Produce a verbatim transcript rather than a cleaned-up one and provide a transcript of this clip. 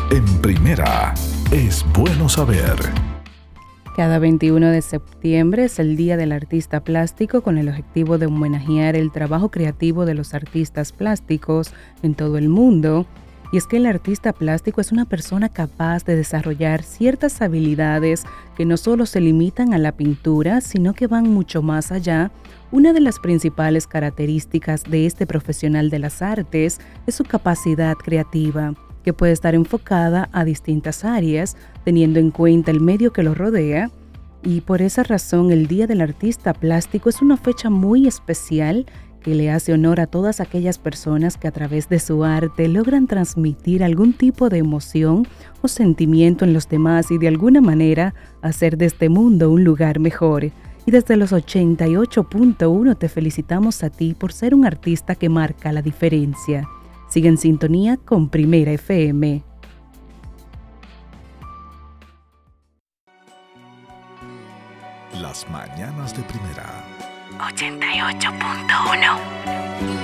En Primera, es bueno saber. Cada veintiuno de septiembre es el Día del Artista Plástico, con el objetivo de homenajear el trabajo creativo de los artistas plásticos en todo el mundo. Y es que el artista plástico es una persona capaz de desarrollar ciertas habilidades que no solo se limitan a la pintura, sino que van mucho más allá. Una de las principales características de este profesional de las artes es su capacidad creativa, que puede estar enfocada a distintas áreas, teniendo en cuenta el medio que lo rodea. Y por esa razón, el Día del Artista Plástico es una fecha muy especial que le hace honor a todas aquellas personas que a través de su arte logran transmitir algún tipo de emoción o sentimiento en los demás y de alguna manera hacer de este mundo un lugar mejor. Y desde los ochenta y ocho punto uno te felicitamos a ti por ser un artista que marca la diferencia. Sigue en sintonía con Primera F M. Las mañanas de Primera. ochenta y ocho punto uno.